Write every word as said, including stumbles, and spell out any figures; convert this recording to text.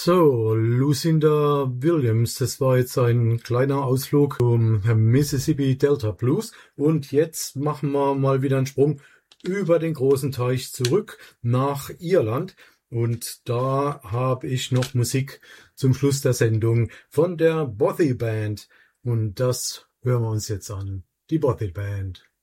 So, Lucinda Williams, das war jetzt ein kleiner Ausflug zum Mississippi Delta Blues. Und jetzt machen wir mal wieder einen Sprung über den großen Teich zurück nach Irland. Und da habe ich noch Musik zum Schluss der Sendung von der Bothy Band. Und das hören wir uns jetzt an. Die Bothy Band.